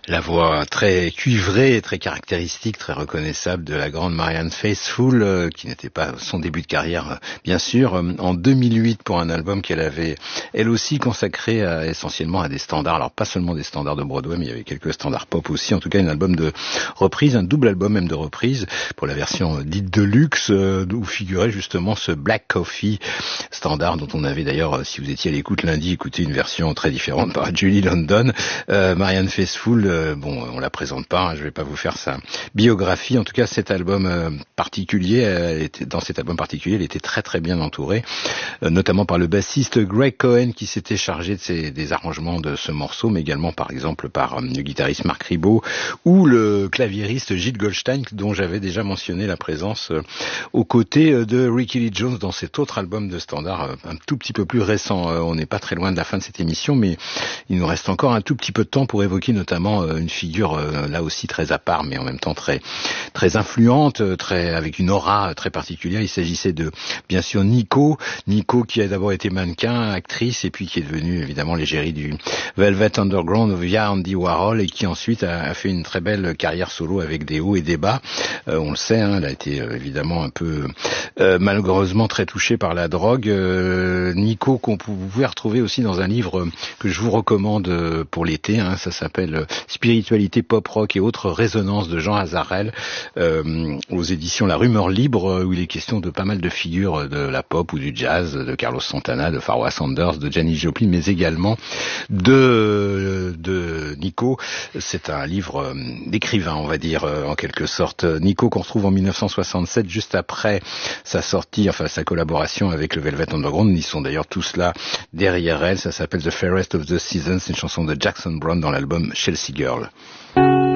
La voix très cuivrée, très caractéristique, très reconnaissable de la grande Marianne Faithfull, qui n'était pas son début de carrière, bien sûr, en 2008 pour un album qu'elle avait, elle aussi, consacré essentiellement à des standards. Alors pas seulement des standards de Broadway, mais il y avait quelques standards pop aussi. En tout cas, un album de reprise, un double album même de reprise, pour la version dite de luxe, où figurait justement ce Black Coffee standard, dont on avait d'ailleurs, si vous étiez à l'écoute lundi, écouté une version très différente par Julie London. Marianne Faithfull, bon, on la présente pas, hein, je vais pas vous faire sa biographie. En tout cas, cet album particulier, dans cet album particulier, elle était très très bien entourée, notamment par le bassiste Greg Cohen qui s'était chargé des arrangements de ce morceau, mais également par exemple par le guitariste Marc Ribot ou le claviériste Gilles Goldstein, dont j'avais déjà mentionné la présence aux côtés de Ricky Lee Jones dans cet autre album de standard un tout petit peu plus récent. On n'est pas très loin de la fin de cette émission, mais il nous reste encore un tout petit peu de temps pour évoquer notamment une figure là aussi très à part, mais en même temps très très influente, avec une aura très particulière. Il s'agissait de, bien sûr, Nico qui a d'abord été mannequin, actrice, et puis qui est devenue évidemment l'égérie du Velvet Underground via Andy Warhol, et qui ensuite a fait une très belle carrière solo avec des hauts et des bas. On le sait, hein, elle a été évidemment un peu malheureusement très touchée par la drogue. Nico, qu'on pouvait retrouver aussi dans un livre que je vous recommande pour l'été, hein, ça s'appelle Spiritualité pop rock et autres résonances de Jean Azarel, aux éditions La Rumeur Libre, où il est question de pas mal de figures de la pop ou du jazz, de Carlos Santana, de Pharoah Sanders, de Janis Joplin, mais également de Nico. C'est un livre d'écrivain, on va dire, en quelque sorte. Nico, qu'on retrouve en 1967, juste après sa sortie, enfin sa collaboration avec le Velvet Underground. Ils sont d'ailleurs tous là derrière elle. Ça s'appelle The Fairest of the Seasons, c'est une chanson de Jackson Browne dans l'album Chelsea Girl.